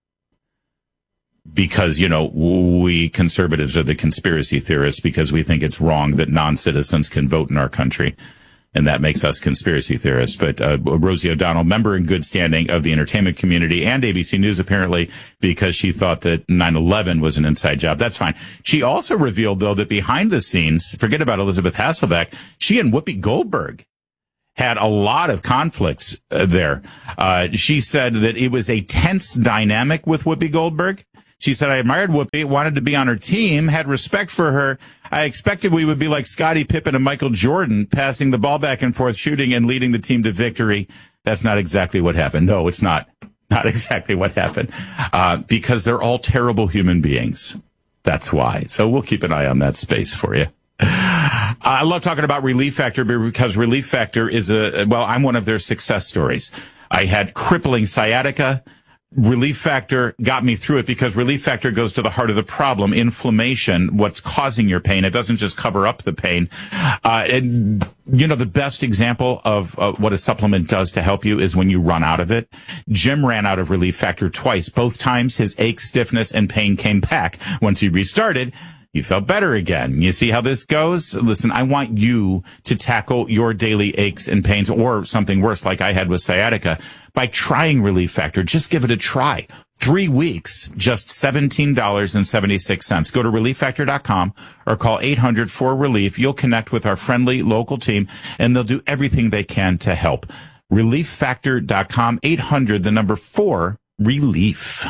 Because, we conservatives are the conspiracy theorists because we think it's wrong that non-citizens can vote in our country. And that makes us conspiracy theorists. But Rosie O'Donnell, member in good standing of the entertainment community and ABC News, apparently, because she thought that 9/11 was an inside job. That's fine. She also revealed, though, that behind the scenes, forget about Elizabeth Hasselbeck, she and Whoopi Goldberg had a lot of conflicts there. She said that it was a tense dynamic with Whoopi Goldberg. She said, I admired Whoopi, wanted to be on her team, had respect for her. I expected we would be like Scottie Pippen and Michael Jordan, passing the ball back and forth, shooting and leading the team to victory. That's not exactly what happened. No, it's not exactly what happened, because they're all terrible human beings. That's why. So we'll keep an eye on that space for you. I love talking about Relief Factor because Relief Factor is I'm one of their success stories. I had crippling sciatica. Relief Factor got me through it because Relief Factor goes to the heart of the problem, inflammation, what's causing your pain. It doesn't just cover up the pain. And the best example of what a supplement does to help you is when you run out of it. Jim ran out of Relief Factor twice. Both times his ache, stiffness, and pain came back. Once he restarted, you felt better again. You see how this goes? Listen, I want you to tackle your daily aches and pains or something worse like I had with sciatica by trying Relief Factor. Just give it a try. 3 weeks, just $17.76. Go to ReliefFactor.com or call 800-4RELIEF. You'll connect with our friendly local team and they'll do everything they can to help. ReliefFactor.com, 800-4RELIEF.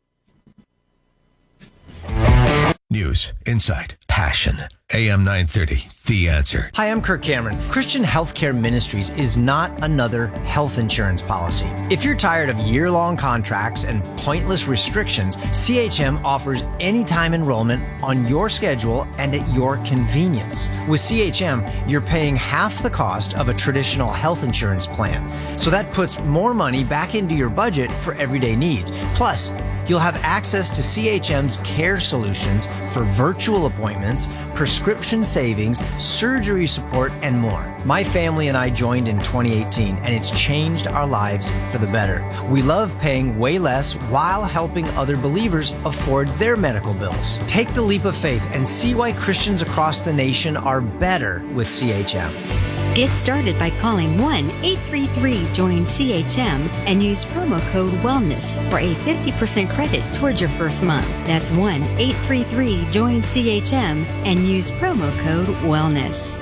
News, insight, passion. AM 930, The Answer. Hi, I'm Kirk Cameron. Christian Healthcare Ministries is not another health insurance policy. If you're tired of year-long contracts and pointless restrictions, CHM offers anytime enrollment on your schedule and at your convenience. With CHM, you're paying half the cost of a traditional health insurance plan. So that puts more money back into your budget for everyday needs. Plus, you'll have access to CHM's care solutions for virtual appointments, prescription savings, surgery support, and more. My family and I joined in 2018, and it's changed our lives for the better. We love paying way less while helping other believers afford their medical bills. Take the leap of faith and see why Christians across the nation are better with CHM. Get started by calling 1-833-JOIN-CHM and use promo code WELLNESS for a 50% credit towards your first month. That's 1-833-JOIN-CHM and use promo code WELLNESS.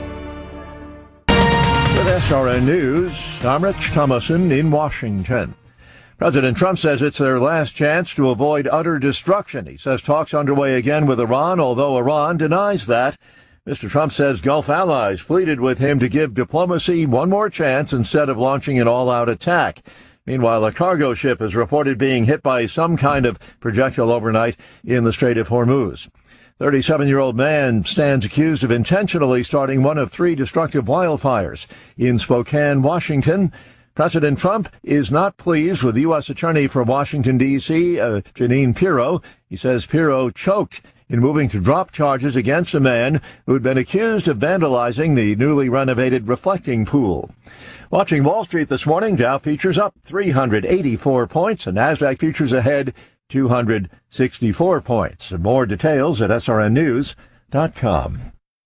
With SRN News, I'm Rich Thomason in Washington. President Trump says it's their last chance to avoid utter destruction. He says talks underway again with Iran, although Iran denies that. Mr. Trump says Gulf allies pleaded with him to give diplomacy one more chance instead of launching an all-out attack. Meanwhile, a cargo ship is reported being hit by some kind of projectile overnight in the Strait of Hormuz. 37-year-old man stands accused of intentionally starting one of 3 destructive wildfires in Spokane, Washington. President Trump is not pleased with U.S. Attorney for Washington, D.C., Jeanine Pirro. He says Pirro choked in moving to drop charges against a man who had been accused of vandalizing the newly renovated reflecting pool. Watching Wall Street this morning, Dow futures up 384 points, and NASDAQ futures ahead 264 points. More details at srnnews.com.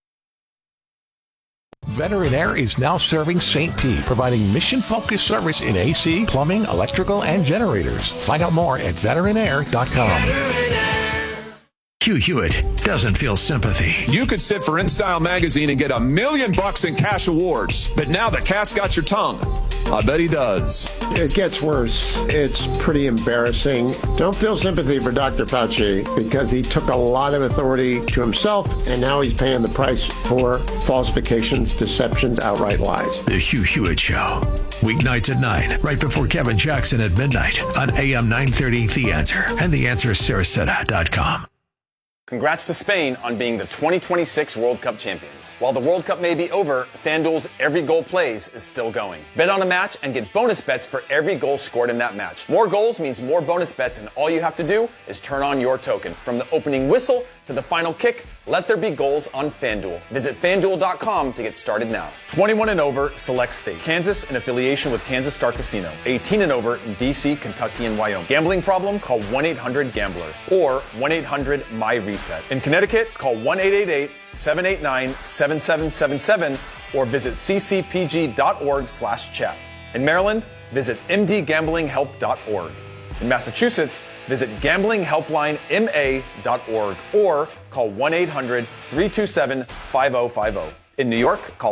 Veteran Air is now serving St. Pete, providing mission-focused service in AC, plumbing, electrical, and generators. Find out more at veteranair.com. Hugh Hewitt doesn't feel sympathy. You could sit for InStyle magazine and get $1 million in cash awards, but now the cat's got your tongue. I bet he does. It gets worse. It's pretty embarrassing. Don't feel sympathy for Dr. Fauci because he took a lot of authority to himself, and now he's paying the price for falsifications, deceptions, outright lies. The Hugh Hewitt Show. Weeknights at 9, right before Kevin Jackson at midnight on AM 930 The Answer and TheAnswerSarasota.com. Congrats to Spain on being the 2026 World Cup champions. While the World Cup may be over, FanDuel's Every Goal Plays is still going. Bet on a match and get bonus bets for every goal scored in that match. More goals means more bonus bets, and all you have to do is turn on your token. From the opening whistle to the final kick, let there be goals on FanDuel. Visit FanDuel.com to get started now. 21 and over, select state. Kansas in affiliation with Kansas Star Casino. 18 and over in D.C., Kentucky, and Wyoming. Gambling problem? Call 1-800-GAMBLER or 1-800-MY-RESET. In Connecticut, call 1-888-789-7777 or visit ccpg.org/chat. In Maryland, visit mdgamblinghelp.org. In Massachusetts, visit gamblinghelplinema.org or call 1-800-327-5050. In New York, call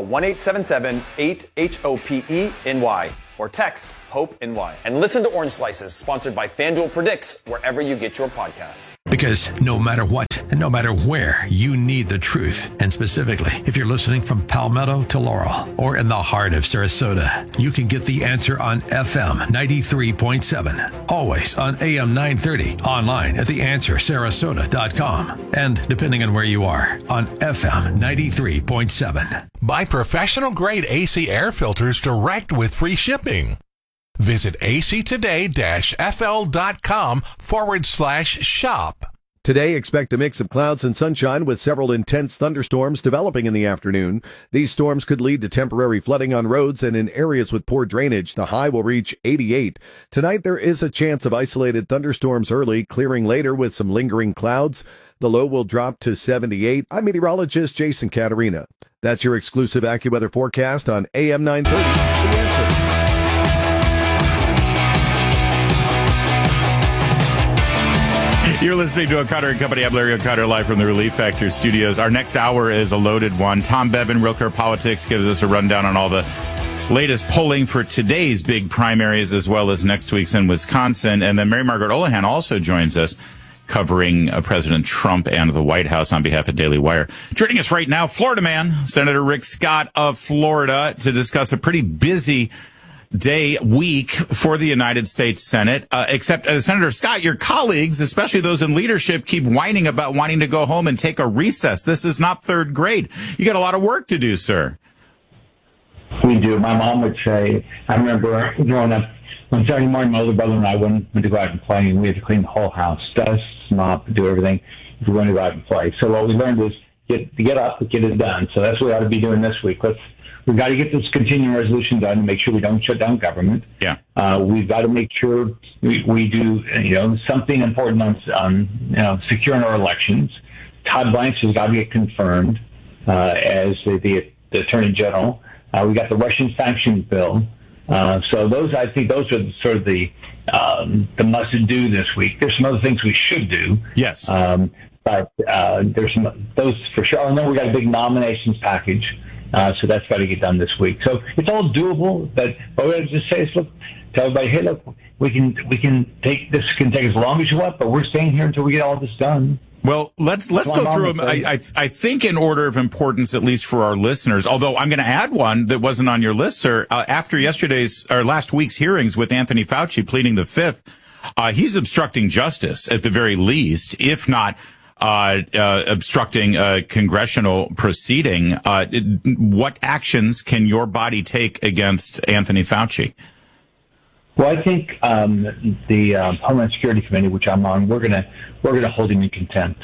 1-877-8-HOPE-NY or text HOPE-NY. And listen to Orange Slices, sponsored by FanDuel Predicts, wherever you get your podcasts. Because no matter what and no matter where, you need the truth. And specifically, if you're listening from Palmetto to Laurel or in the heart of Sarasota, you can get the answer on FM 93.7, always on AM 930, online at theanswersarasota.com, and depending on where you are, on FM 93.7. Buy professional grade AC air filters direct with free shipping. Visit actoday-fl.com/shop. Today, expect a mix of clouds and sunshine with several intense thunderstorms developing in the afternoon. These storms could lead to temporary flooding on roads and in areas with poor drainage. The high will reach 88. Tonight, there is a chance of isolated thunderstorms early, clearing later with some lingering clouds. The low will drop to 78. I'm meteorologist Jason Caterina. That's your exclusive AccuWeather forecast on AM 930. The Answer. You're listening to O'Connor & Company. I'm Larry O'Connor, live from the Relief Factor studios. Our next hour is a loaded one. Tom Bevan, Real Clear Politics, gives us a rundown on all the latest polling for today's big primaries as well as next week's in Wisconsin. And then Mary Margaret Olohan also joins us, covering President Trump and the White House on behalf of Daily Wire. Joining us right now, Florida man, Senator Rick Scott of Florida, to discuss a pretty busy week for the United States Senate, except Senator Scott, your colleagues, especially those in leadership, keep whining about wanting to go home and take a recess. This is not third grade. You got a lot of work to do, sir. We do. My mom would say, I remember growing up, on Saturday morning, my older brother and I went to go out and play, and we had to clean the whole house, dust, mop, do everything if we wanted to go out and play. So what we learned is get up, get it done. So that's what we ought to be doing this week. We've got to get this continuing resolution done to make sure we don't shut down government. Yeah. We've got to make sure we do, something important on securing our elections. Todd Blanche has got to get confirmed as the Attorney General. We got the Russian sanctions bill. So I think those are sort of the must-do this week. There's some other things we should do. Yes. But there's those for sure. And then we got a big nominations package. So that's got to get done this week. So it's all doable, but what we just say is, look, tell everybody, hey, look, we can take this can take as long as you want, but we're staying here until we get all this done. Well, let's go through them. I think in order of importance, at least for our listeners, although I'm going to add one that wasn't on your list, sir. After last week's hearings with Anthony Fauci pleading the Fifth, he's obstructing justice at the very least, if not obstructing a congressional proceeding. What actions can your body take against Anthony Fauci? Well, I think the Homeland Security Committee, which I'm on, we're gonna hold him in contempt.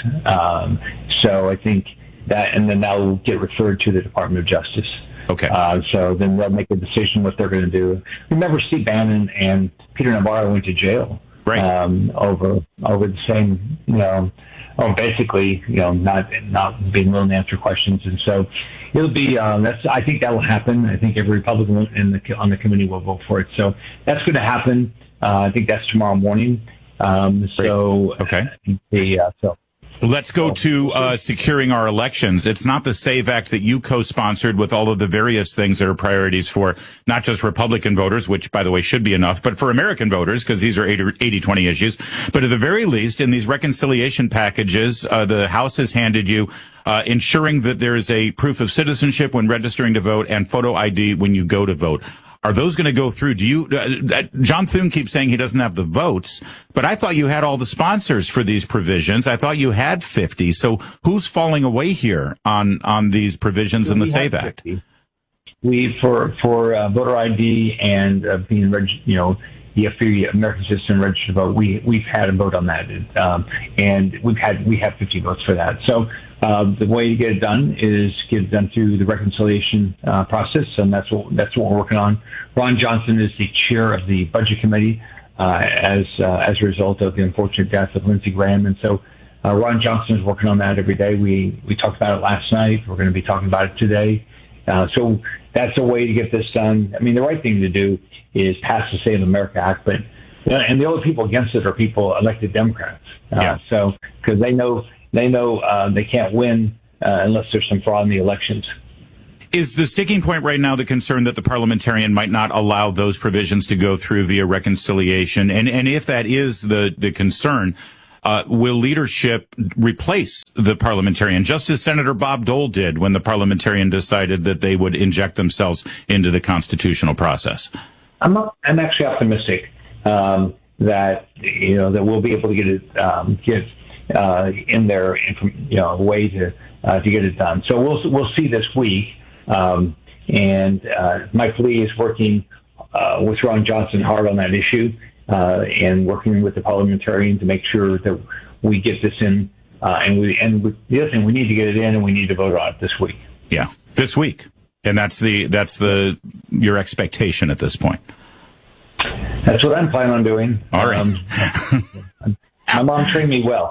So I think that, and then that will get referred to the Department of Justice. Okay. So then they'll make a decision what they're going to do. Remember, Steve Bannon and Peter Navarro went to jail, right? Over the same, basically, not being willing to answer questions, and so it'll be. I think that will happen. I think every Republican on the committee will vote for it. So that's going to happen. I think that's tomorrow morning. Okay. So. Let's go to securing our elections. It's not the SAVE Act that you co-sponsored with all of the various things that are priorities for not just Republican voters, which, by the way, should be enough, but for American voters, because these are 80-20 issues. But at the very least, in these reconciliation packages, the House has handed you ensuring that there is a proof of citizenship when registering to vote and photo ID when you go to vote. Are those going to go through? Do you, John Thune keeps saying he doesn't have the votes, but I thought you had all the sponsors for these provisions. I thought you had 50. So who's falling away here on these provisions in the SAVE Act? We, for voter ID and being for the American citizen registered to vote, we've had a vote on that. And we have 50 votes for that. So, the way to get it done is get it done through the reconciliation process, and that's what we're working on. Ron Johnson is the chair of the Budget Committee as a result of the unfortunate death of Lindsey Graham, and so Ron Johnson is working on that every day. We talked about it last night. We're going to be talking about it today, So that's a way to get this done. I mean, the right thing to do is pass the Save America Act, but and the only people against it are people elected Democrats. So because they know they can't win unless there's some fraud in the elections. Is the sticking point right now the concern that the parliamentarian might not allow those provisions to go through via reconciliation? And if that is the concern, will leadership replace the parliamentarian, just as Senator Bob Dole did when the parliamentarian decided that they would inject themselves into the constitutional process? I'm actually optimistic that that we'll be able to get it in there, a way to get it done. So we'll see this week. And Mike Lee is working with Ron Johnson hard on that issue, and working with the parliamentarian to make sure that we get this in. And the other thing, we need to get it in, and we need to vote on it this week. Yeah, this week, and that's your expectation at this point. That's what I'm planning on doing. All right. My mom trained me well.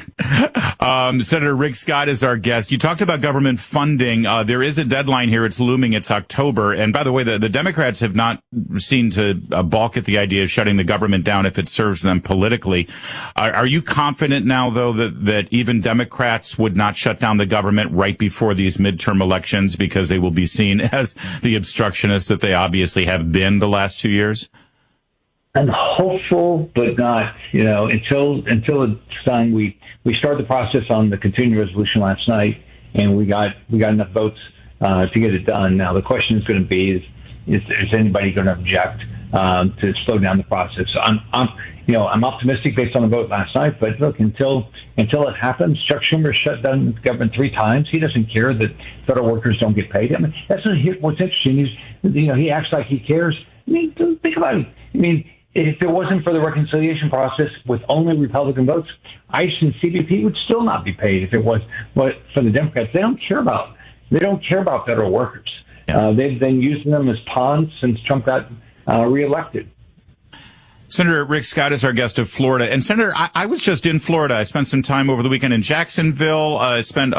Senator Rick Scott is our guest. You talked about government funding. There is a deadline here. It's looming. It's October. And by the way, the Democrats have not seemed to balk at the idea of shutting the government down if it serves them politically. Are you confident now, though, that even Democrats would not shut down the government right before these midterm elections because they will be seen as the obstructionists that they obviously have been the last 2 years? I'm hopeful, but not, until it's done. We started the process on the continuing resolution last night, and we got enough votes to get it done. Now the question is going to be: is anybody going to object to slow down the process? So I'm optimistic based on the vote last night. But look, until it happens, Chuck Schumer shut down the government 3 times. He doesn't care that federal workers don't get paid. I mean, that's what's interesting. He acts like he cares. I mean, think about it. I mean, if it wasn't for the reconciliation process with only Republican votes, ICE and CBP would still not be paid. If it was for the Democrats, they don't care about federal workers. Yeah. They've been using them as pawns since Trump got reelected. Senator Rick Scott is our guest of Florida. And Senator, I was just in Florida. I spent some time over the weekend in Jacksonville. I spent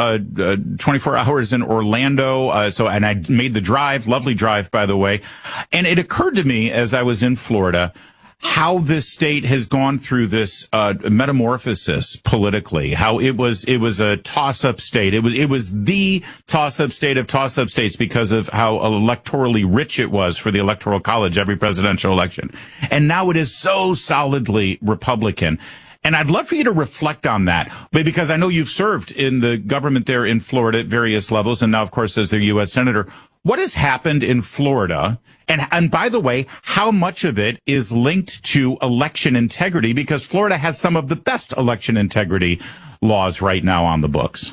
24 hours in Orlando. And I made the drive, lovely drive, by the way. And it occurred to me as I was in Florida how this state has gone through this metamorphosis politically, how it was a toss-up state. It was the toss-up state of toss-up states because of how electorally rich it was for the Electoral College every presidential election. And now it is so solidly Republican. And I'd love for you to reflect on that, because I know you've served in the government there in Florida at various levels, and now, of course, as their U.S. Senator. What has happened in Florida? And by the way, how much of it is linked to election integrity? Because Florida has some of the best election integrity laws right now on the books.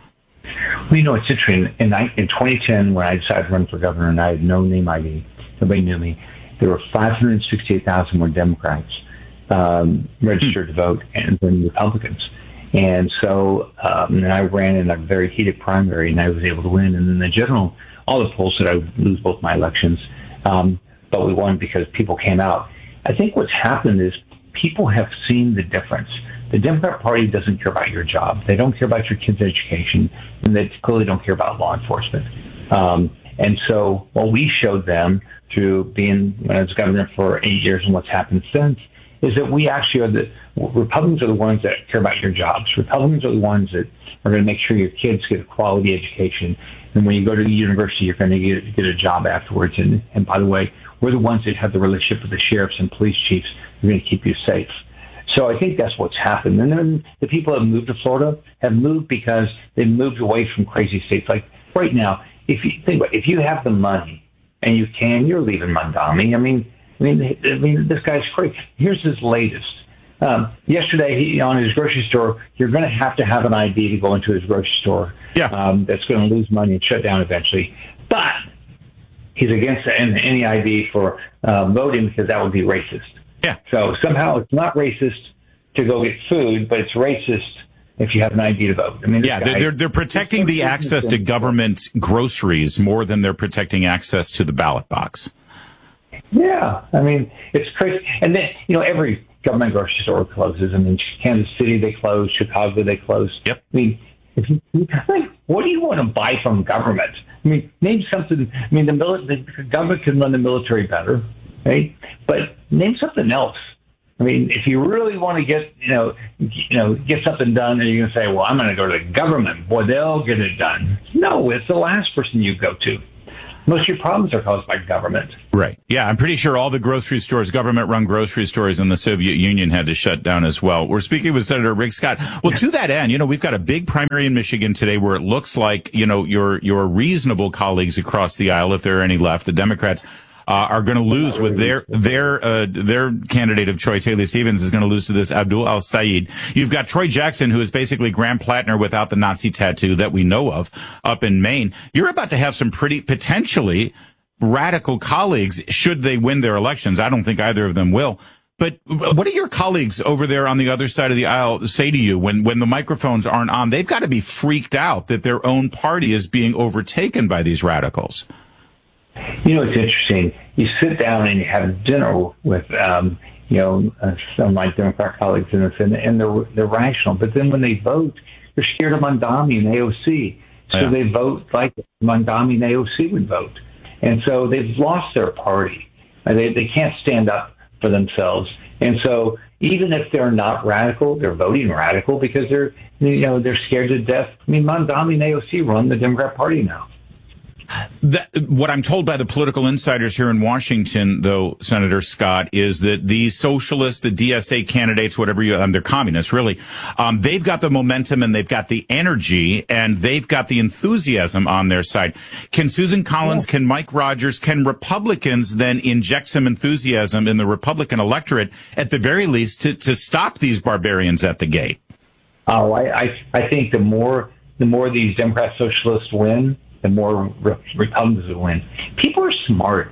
Well, it's interesting. In 2010, when I decided to run for governor, and I had no name ID, nobody knew me, there were 568,000 more Democrats registered to vote than Republicans. And so and I ran in a very heated primary, and I was able to win. And in the general, all the polls said I would lose both my elections, but we won because people came out. I think what's happened is people have seen the difference. The Democrat Party doesn't care about your job. They don't care about your kids' education, and they clearly don't care about law enforcement. And so what we showed them through being as governor for 8 years and what's happened since is that we actually Republicans are the ones that care about your jobs. Republicans are the ones that are going to make sure your kids get a quality education. And when you go to the university, you're going to get a job afterwards. And by the way, we're the ones that have the relationship with the sheriffs and police chiefs. We're going to keep you safe. So I think that's what's happened. And then the people that have moved to Florida have moved because they've moved away from crazy states. Like right now, if you think about it, if you have the money and you're leaving Mondami. I mean, this guy's crazy. Here's his latest. Yesterday, on his grocery store, you're going to have an ID to go into his grocery store. Yeah. That's going to lose money and shut down eventually. But he's against any ID for voting because that would be racist. Yeah. So somehow it's not racist to go get food, but it's racist if you have an ID to vote. I mean, yeah, they're protecting the access to government groceries more than they're protecting access to the ballot box. Yeah, I mean, it's crazy. And then, every government grocery store closes. I mean, Kansas City, they closed. Chicago, they closed. Yep. I mean, What do you want to buy from government? I mean, name something. I mean, the government can run the military better, right? But name something else. I mean, if you really want to get something done, and you're going to say, well, I'm going to go to the government. Boy, they'll get it done. No, it's the last person you go to. Most of your problems are caused by government. Right. Yeah, I'm pretty sure all the grocery stores, government-run grocery stores in the Soviet Union had to shut down as well. We're speaking with Senator Rick Scott. Well, to that end, we've got a big primary in Michigan today where it looks like, your reasonable colleagues across the aisle, if there are any left, the Democrats, are going to lose with their candidate of choice. Haley Stevens is going to lose to this Abdul Al-Sayed. You've got Troy Jackson, who is basically Graham Plattner without the Nazi tattoo that we know of up in Maine. You're about to have some pretty potentially radical colleagues should they win their elections. I don't think either of them will. But what do your colleagues over there on the other side of the aisle say to you when the microphones aren't on? They've got to be freaked out that their own party is being overtaken by these radicals. It's interesting. You sit down and you have dinner with, some of my Democrat colleagues in this, and they're rational. But then when they vote, they're scared of Mondami and AOC. So they vote like Mondami and AOC would vote. And so they've lost their party. They can't stand up for themselves. And so even if they're not radical, they're voting radical because they're scared to death. I mean, Mondami and AOC run the Democrat Party now. What I'm told by the political insiders here in Washington, though, Senator Scott, is that the socialists, the DSA candidates, they're communists, really, they've got the momentum and they've got the energy and they've got the enthusiasm on their side. Can Susan Collins, can Mike Rogers, can Republicans then inject some enthusiasm in the Republican electorate, at the very least, to stop these barbarians at the gate? Oh, I think the more these Democrat socialists win, the more Republicans will win. People are smart.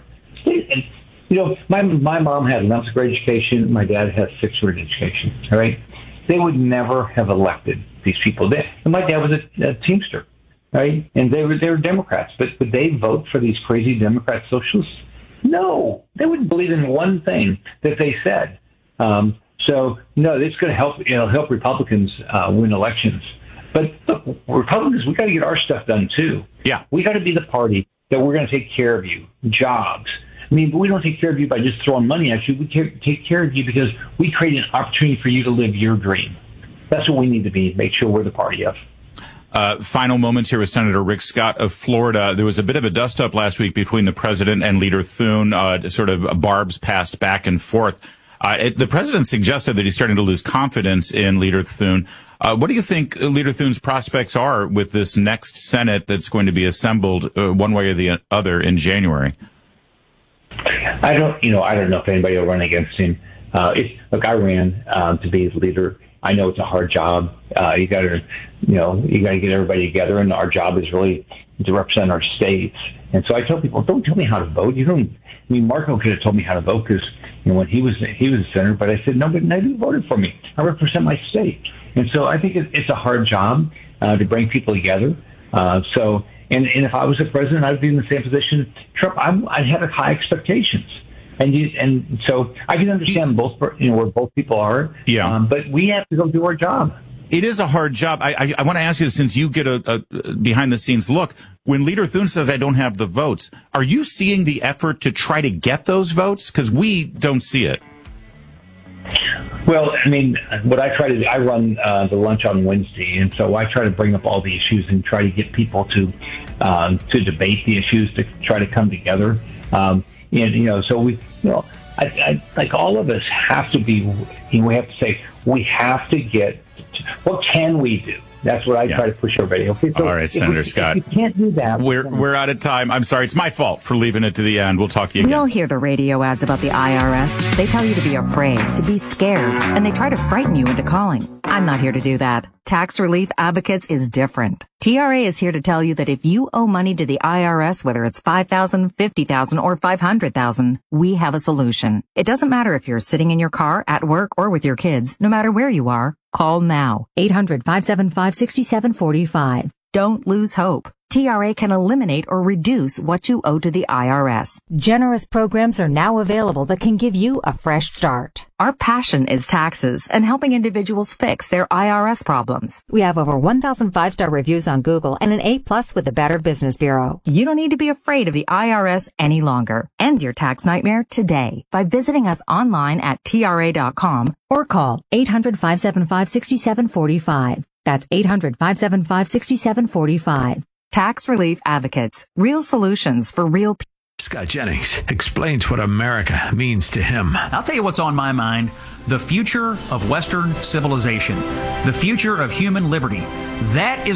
My mom had an upgrade education. My dad has a sixth-grade education. All right, they would never have elected these people. And my dad was a Teamster, right? And they were Democrats, but would they vote for these crazy Democrat socialists? No, they wouldn't believe in one thing that they said. So no, it's going to help Republicans win elections. But look, Republicans, we got to get our stuff done too. Yeah, we got to be the party that we're going to take care of you, jobs. I mean, we don't take care of you by just throwing money at you. We take care of you because we create an opportunity for you to live your dream. That's what we need to be. Make sure we're the party of. Final moments here with Senator Rick Scott of Florida. There was a bit of a dust-up last week between the president and Leader Thune, sort of barbs passed back and forth. The president suggested that he's starting to lose confidence in Leader Thune. What do you think Leader Thune's prospects are with this next Senate that's going to be assembled one way or the other in January? I don't know if anybody will run against him. I ran to be his leader. I know it's a hard job. You got to get everybody together, and our job is really to represent our states. And so I tell people, don't tell me how to vote. Marco could have told me how to vote because when he was a senator, but I said nobody voted for me. I represent my state, and so I think it's a hard job to bring people together. And if I was the president, I'd be in the same position. Trump, I'd have high expectations, and so I can understand both where both people are. Yeah, but we have to go do our job. It is a hard job. I want to ask you, since you get a behind-the-scenes look, when Leader Thune says, I don't have the votes, are you seeing the effort to try to get those votes? Because we don't see it. Well, what I try to do, I run the lunch on Wednesday, and so I try to bring up all the issues and try to get people to debate the issues, to try to come together. So I like all of us have to be, we have to say, we have to get, what can we do? That's what I try to push everybody. Okay, so all right, Senator Scott. If you can't do that. We're out of time. I'm sorry. It's my fault for leaving it to the end. We'll talk to you again. We all hear the radio ads about the IRS. They tell you to be afraid, to be scared, and they try to frighten you into calling. I'm not here to do that. Tax Relief Advocates is different. TRA is here to tell you that if you owe money to the IRS, whether it's $5,000, $50,000, or $500,000, we have a solution. It doesn't matter if you're sitting in your car, at work, or with your kids. No matter where you are, call now. 800-575-6745. Don't lose hope. TRA can eliminate or reduce what you owe to the IRS. Generous programs are now available that can give you a fresh start. Our passion is taxes and helping individuals fix their IRS problems. We have over 1,000 5-star reviews on Google and an A+ with the Better Business Bureau. You don't need to be afraid of the IRS any longer. End your tax nightmare today by visiting us online at TRA.com or call 800-575-6745. That's 800-575-6745. Tax Relief Advocates. Real solutions for real people. Scott Jennings explains what America means to him. I'll tell you what's on my mind. The future of Western civilization. The future of human liberty. That is